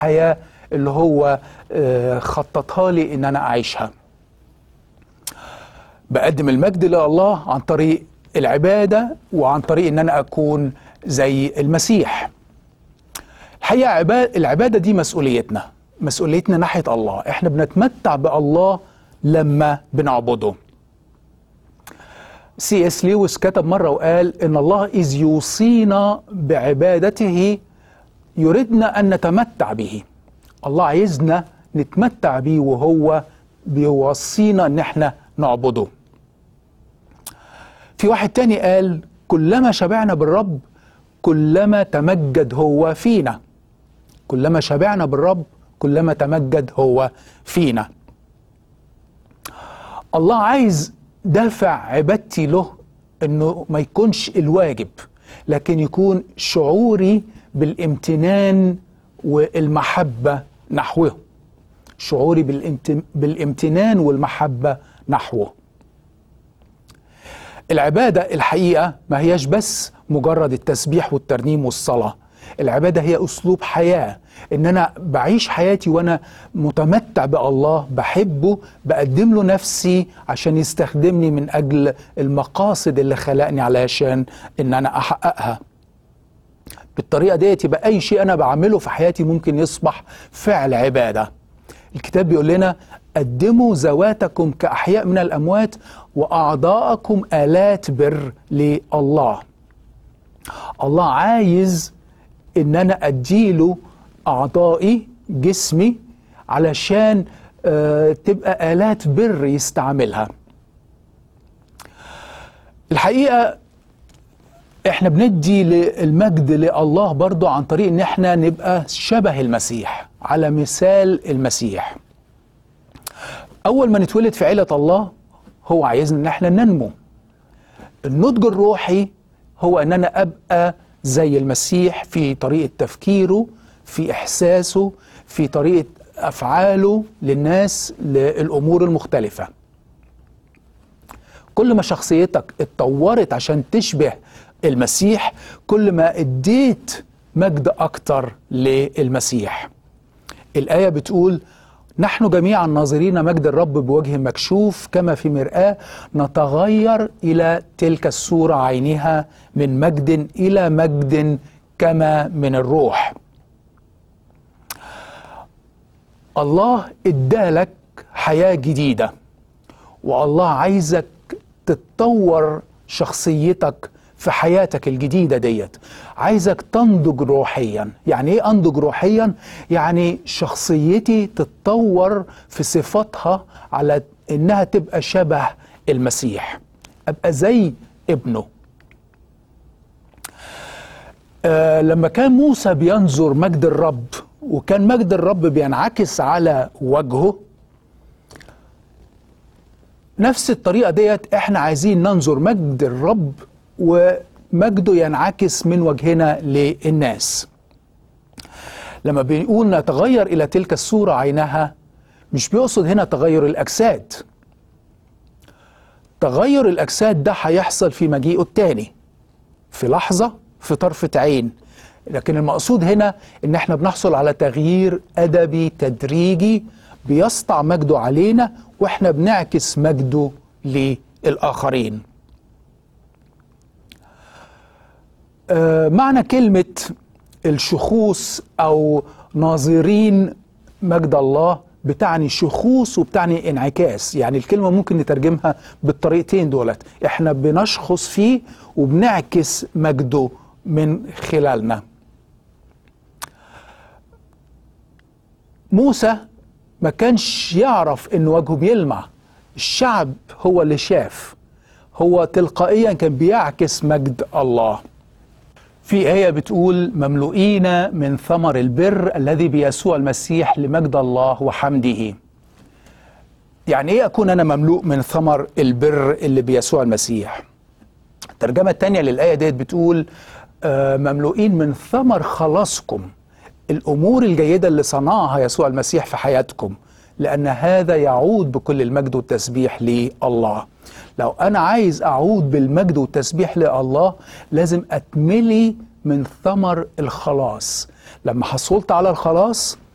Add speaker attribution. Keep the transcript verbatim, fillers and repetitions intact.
Speaker 1: الحياة اللي هو خططها لي ان انا اعيشها. بقدم المجد لله عن طريق العبادة وعن طريق ان انا اكون زي المسيح. الحقيقة العبادة دي مسؤوليتنا، مسؤوليتنا ناحية الله. احنا بنتمتع بالله لما بنعبده. سي اس لويس كتب مرة وقال ان الله إذ يوصينا بعبادته يريدنا ان نتمتع به. الله عايزنا نتمتع بيه وهو بيوصينا ان احنا نعبده. في واحد تاني قال كلما شبعنا بالرب كلما تمجد هو فينا. كلما شبعنا بالرب كلما تمجد هو فينا. الله عايز دافع عبادتي له انه ما يكونش الواجب، لكن يكون شعوري بالامتنان والمحبة نحوه. شعوري بالامتنان والمحبة نحوه. العبادة الحقيقة ما هياش بس مجرد التسبيح والترنيم والصلاة. العبادة هي أسلوب حياة، إن أنا بعيش حياتي وأنا متمتع بالله، بحبه، بقدم له نفسي عشان يستخدمني من أجل المقاصد اللي خلقني علشان إن أنا أحققها. بالطريقة ديت يبقى أي شيء أنا بعمله في حياتي ممكن يصبح فعل عبادة. الكتاب بيقول لنا قدموا ذواتكم كأحياء من الأموات وأعضاءكم آلات بر لله. الله عايز إن أنا أديله أعضائي، جسمي، علشان آه تبقى آلات بر يستعملها. الحقيقة احنا بندي المجد لله برضو عن طريق ان احنا نبقى شبه المسيح، على مثال المسيح. اول ما نتولد في عيلة الله هو عايزنا ان احنا ننمو. النضج الروحي هو ان انا ابقى زي المسيح في طريقة تفكيره، في احساسه، في طريقة افعاله للناس، للامور المختلفة. كل ما شخصيتك اتطورت عشان تشبه المسيح كل ما اديت مجد اكتر للمسيح. الآية بتقول نحن جميعا ناظرين مجد الرب بوجه مكشوف كما في مرآة نتغير إلى تلك الصورة عينها من مجد إلى مجد كما من الروح. الله ادالك حياة جديدة، والله عايزك تتطور شخصيتك في حياتك الجديدة ديت. عايزك تنضج روحيا. يعني ايه انضج روحيا؟ يعني شخصيتي تتطور في صفاتها على انها تبقى شبه المسيح، ابقى زي ابنه. آه لما كان موسى بينظر مجد الرب وكان مجد الرب بينعكس على وجهه، نفس الطريقة ديت احنا عايزين ننظر مجد الرب ومجده ينعكس من وجهنا للناس. لما بيقول نتغير إلى تلك الصورة عينها، مش بيقصد هنا تغير الأجساد. تغير الأجساد ده هيحصل في مجيئه التاني، في لحظة، في طرفة عين. لكن المقصود هنا إن احنا بنحصل على تغيير أدبي تدريجي بيسطع مجده علينا واحنا بنعكس مجده للآخرين. آه معنى كلمة الشخوص أو ناظرين مجد الله بتعني شخوص وبتعني انعكاس. يعني الكلمة ممكن نترجمها بالطريقتين دولت، احنا بنشخص فيه وبنعكس مجده من خلالنا. موسى ما كانش يعرف ان وجهه بيلمع، الشعب هو اللي شاف، هو تلقائيا كان بيعكس مجد الله. في آية بتقول مملوئين من ثمر البر الذي بيسوع المسيح لمجد الله وحمده. يعني ايه اكون انا مملوء من ثمر البر اللي بيسوع المسيح؟ الترجمة التانية للآية ديت بتقول آه مملوئين من ثمر خلاصكم، الأمور الجيدة اللي صنعها يسوع المسيح في حياتكم، لأن هذا يعود بكل المجد والتسبيح لله. لو أنا عايز أعود بالمجد والتسبيح لله لازم أتملي من ثمر الخلاص. لما حصلت على الخلاص